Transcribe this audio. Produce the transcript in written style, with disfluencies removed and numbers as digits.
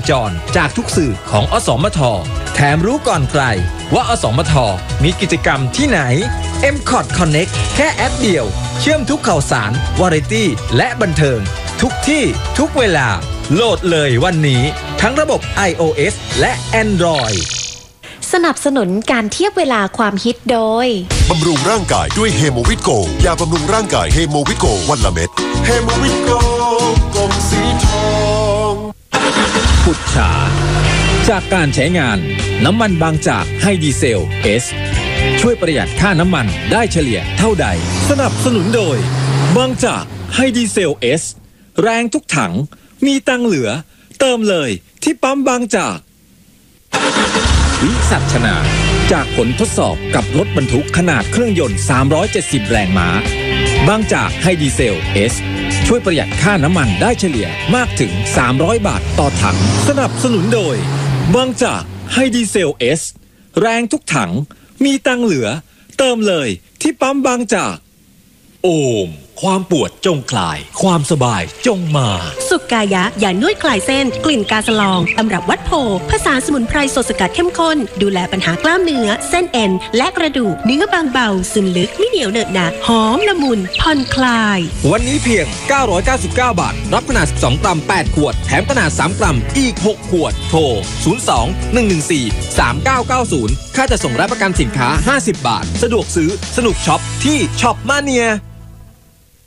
จรจากทุกสื่อของอสมทแถมรู้ก่อนใครว่าอสมทมีกิจกรรมที่ไหน MCOT Connect แค่แอปเดียวเชื่อมทุกข่าวสารวาไรตี้และบันเทิงทุกที่ทุกเวลาโหลดเลยวันนี้ทั้งระบบ iOS และ Android สนับสนุนการเทียบเวลาความฮิตโดยบำรุงร่างกายด้วยเฮโมวิตโกยาบำรุงร่างกายเฮโมวิตโกวันละเม็ดเฮโมวิตโกกล่องสีทองพุทธาจากการใช้งานน้ำมันบางจากไฮดีเซล S ช่วยประหยัดค่าน้ำมันได้เฉลี่ยเท่าใดสนับสนุนโดยบางจากไฮดีเซล S แรงทุกถังมีตังเหลือเติมเลยที่ปั๊มบางจากวิสัชนาจากผลทดสอบกับรถบรรทุกขนาดเครื่องยนต์370แรงม้าบางจากไฮดีเซล S ช่วยประหยัดค่าน้ำมันได้เฉลี่ยมากถึง300บาทต่อถังสนับสนุนโดยบางจากไฮดีเซล S แรงทุกถังมีตังเหลือเติมเลยที่ปั๊มบางจากโอมความปวดจงคลายความสบายจงมาสุกายะยานวดคลายเส้นกลิ่นกาสลองตำรับวัดโพผสานสมุนไพรสดสกัดเข้มข้นดูแลปัญหากล้ามเนื้อเส้นเอ็นและกระดูกเนื้อบางเบาซึมลึกไม่เหนียวเหนอะหนะหอมละมุนผ่อนคลายวันนี้เพียง999บาทรับขนาด12กรัม8ขวดแถมขนาด3กรัมอีก6ขวดโทร02-114-3990ค่าจะส่งรับประกันสินค้า50บาทสะดวกซื้อสนุกช็อปที่ช็อปมาเนีย